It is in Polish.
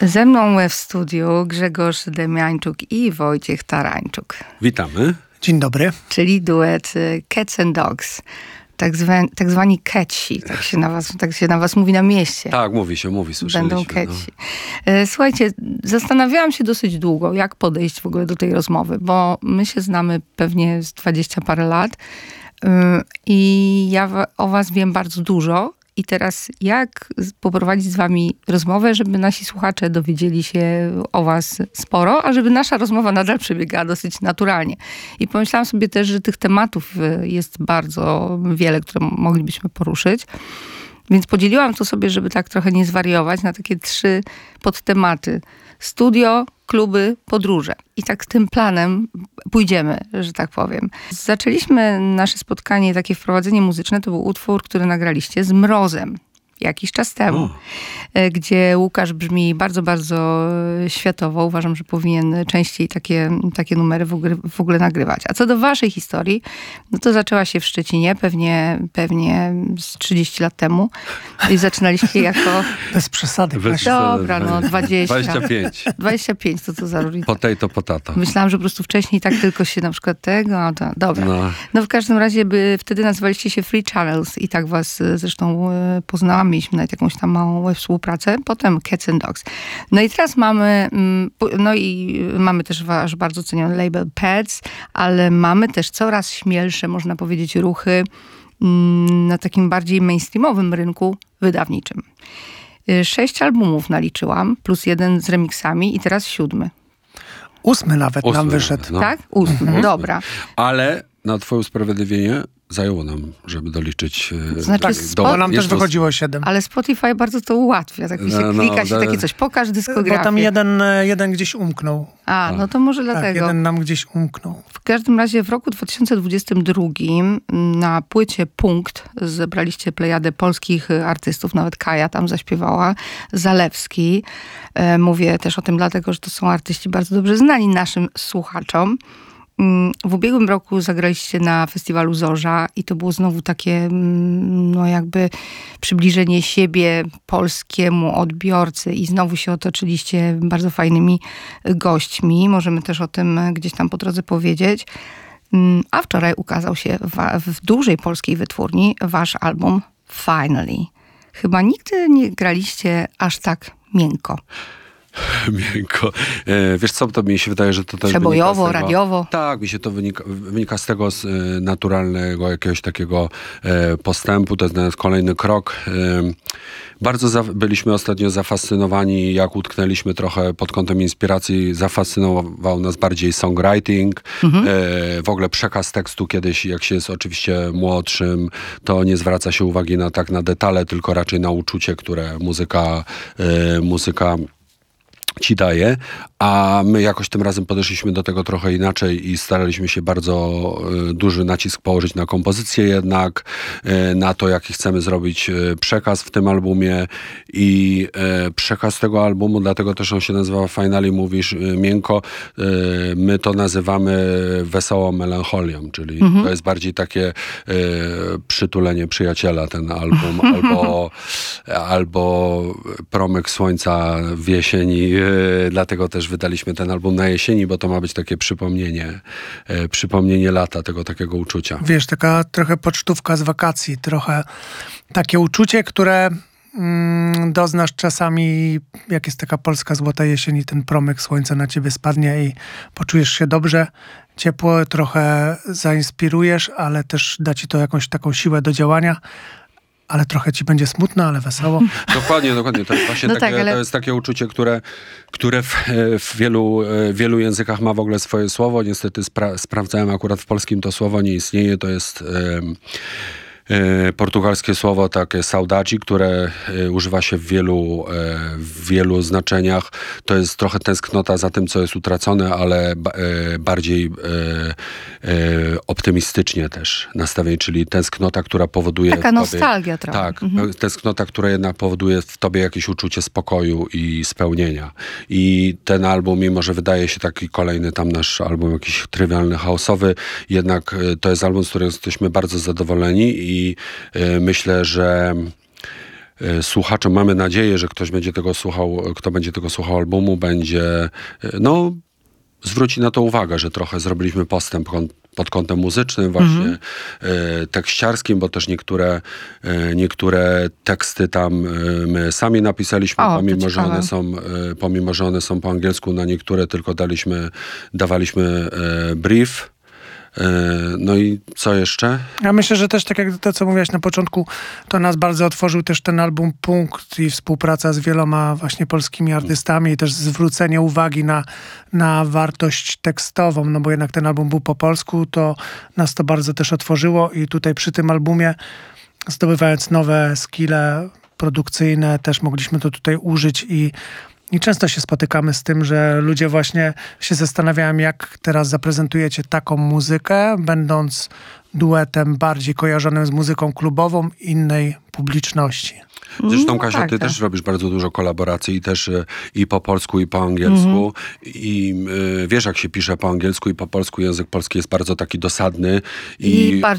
Ze mną w studiu Grzegorz Demiańczuk i Wojciech Tarańczuk. Witamy. Dzień dobry. Czyli duet Cats and Dogs. Tak zwani catsi, tak się na was mówi na mieście. Tak, mówi, słyszeliśmy. Będą catsi. No. Słuchajcie, zastanawiałam się dosyć długo, jak podejść w ogóle do tej rozmowy, bo my się znamy pewnie z 20 parę lat i ja o was wiem bardzo dużo. I teraz jak poprowadzić z wami rozmowę, żeby nasi słuchacze dowiedzieli się o was sporo, a żeby nasza rozmowa nadal przebiegała dosyć naturalnie. I pomyślałam sobie też, że tych tematów jest bardzo wiele, które moglibyśmy poruszyć. Więc podzieliłam to sobie, żeby tak trochę nie zwariować, na takie 3 podtematy. Studio, kluby, podróże. I tak tym planem pójdziemy, że tak powiem. Zaczęliśmy nasze spotkanie, takie wprowadzenie muzyczne, to był utwór, który nagraliście z Mrozem jakiś czas temu, gdzie Łukasz brzmi bardzo, bardzo światowo. Uważam, że powinien częściej takie numery w ogóle nagrywać. A co do waszej historii, no to zaczęła się w Szczecinie, pewnie z 30 lat temu. I zaczynaliście jako... Bez przesady. Dobra, no 20. 25. 25, to za różnica. Potato. Myślałam, że po prostu wcześniej tak tylko się na przykład tego, dobra. No w każdym razie wtedy nazywaliście się Free Channels i tak was zresztą poznałam. Mieliśmy nawet jakąś tam małą współpracę. Potem Cats and Dogs. No i teraz mamy też wasz bardzo ceniony label Pets, ale mamy też coraz śmielsze, można powiedzieć, ruchy na takim bardziej mainstreamowym rynku wydawniczym. 6 albumów naliczyłam, plus 1 z remixami i teraz 7. 8 nawet nam wyszedł. No. Tak? 8, dobra. Ale na twoje usprawiedliwienie zajęło nam, żeby doliczyć... Bo nam też wychodziło 7. Ale Spotify bardzo to ułatwia. Tak się klika się takie coś, pokaż dyskografię. Bo tam jeden gdzieś umknął. No to może dlatego. Tak, jeden nam gdzieś umknął. W każdym razie w roku 2022 na płycie Punkt zebraliście plejadę polskich artystów, nawet Kaja tam zaśpiewała, Zalewski. Mówię też o tym dlatego, że to są artyści bardzo dobrze znani naszym słuchaczom. W ubiegłym roku zagraliście na festiwalu Zorza i to było znowu takie jakby przybliżenie siebie polskiemu odbiorcy i znowu się otoczyliście bardzo fajnymi gośćmi. Możemy też o tym gdzieś tam po drodze powiedzieć. A wczoraj ukazał się w dużej polskiej wytwórni wasz album Finally. Chyba nigdy nie graliście aż tak miękko. Miękko. Wiesz co, to mi się wydaje, że to też przebojowo, radiowo. Tak, mi się to wynika z tego naturalnego jakiegoś takiego postępu. To jest kolejny krok. Bardzo byliśmy ostatnio zafascynowani, jak utknęliśmy trochę pod kątem inspiracji. Zafascynował nas bardziej songwriting. W ogóle przekaz tekstu kiedyś, jak się jest oczywiście młodszym, to nie zwraca się uwagi na detale, tylko raczej na uczucie, które muzyka ci daje, a my jakoś tym razem podeszliśmy do tego trochę inaczej i staraliśmy się bardzo duży nacisk położyć na kompozycję jednak, na to, jaki chcemy zrobić przekaz w tym albumie i przekaz tego albumu, dlatego też on się nazywa Finally, mówisz miękko, my to nazywamy wesołą melancholią, czyli to jest bardziej takie przytulenie przyjaciela ten album, albo promyk słońca w jesieni. Dlatego też wydaliśmy ten album na jesieni, bo to ma być takie przypomnienie lata, tego takiego uczucia. Wiesz, taka trochę pocztówka z wakacji, trochę takie uczucie, które doznasz czasami, jak jest taka polska złota jesień i ten promyk słońca na ciebie spadnie i poczujesz się dobrze, ciepło, trochę zainspirujesz, ale też da ci to jakąś taką siłę do działania. Ale trochę ci będzie smutno, ale wesoło. Dokładnie. To jest właśnie to jest takie uczucie, które w wielu językach ma w ogóle swoje słowo. Niestety sprawdzałem, akurat w polskim to słowo nie istnieje. To jest portugalskie słowo takie saudade, które używa się w wielu znaczeniach. To jest trochę tęsknota za tym, co jest utracone, ale bardziej optymistycznie też nastawienie, czyli tęsknota, która powoduje taka w tobie, nostalgia trochę. Tak, tęsknota, która jednak powoduje w tobie jakieś uczucie spokoju i spełnienia. I ten album, mimo że wydaje się taki kolejny tam nasz album jakiś trywialny, chaosowy, jednak to jest album, z którego jesteśmy bardzo zadowoleni i myślę, że słuchaczom, mamy nadzieję, że ktoś będzie tego słuchał, kto będzie tego słuchał albumu, będzie, no, zwróci na to uwagę, że trochę zrobiliśmy postęp pod kątem muzycznym, właśnie tekściarskim, bo też niektóre teksty tam my sami napisaliśmy, pomimo że one są po angielsku, na niektóre tylko dawaliśmy brief. No i co jeszcze? Ja myślę, że też tak jak to, co mówiłaś na początku, to nas bardzo otworzył też ten album Punkt i współpraca z wieloma właśnie polskimi artystami i też zwrócenie uwagi na wartość tekstową, no bo jednak ten album był po polsku, to nas to bardzo też otworzyło i tutaj przy tym albumie, zdobywając nowe skille produkcyjne, też mogliśmy to tutaj użyć i często się spotykamy z tym, że ludzie właśnie się zastanawiają, jak teraz zaprezentujecie taką muzykę, będąc duetem bardziej kojarzonym z muzyką klubową innej publiczności. Zresztą, Kasia, ty też robisz bardzo dużo kolaboracji, też i po polsku, i po angielsku. I wiesz, jak się pisze po angielsku i po polsku, język polski jest bardzo taki dosadny. I bardzo